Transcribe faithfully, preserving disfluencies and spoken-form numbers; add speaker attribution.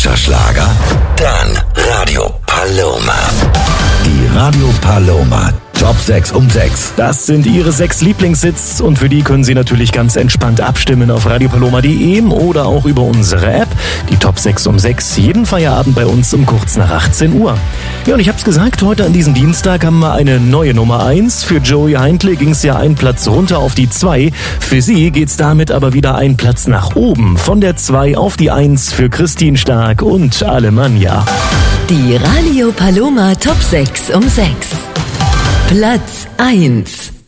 Speaker 1: deutscher Schlager? Dann Radio Paloma. Die Radio Paloma Top sechs um sechs.
Speaker 2: Das sind Ihre sechs Lieblingshits und für die können Sie natürlich ganz entspannt abstimmen auf radio paloma punkt de oder auch über unsere App. Die Top sechs um sechs, jeden Feierabend bei uns um kurz nach achtzehn Uhr. Ja, und ich hab's gesagt, heute an diesem Dienstag haben wir eine neue Nummer eins. Für Joey Heindle ging's ja einen Platz runter auf die zwei. Für sie geht's damit aber wieder einen Platz nach oben. Von der zwei auf die eins für Christine Stark und Alemannia.
Speaker 3: Die Radio Paloma Top sechs um sechs. Platz eins.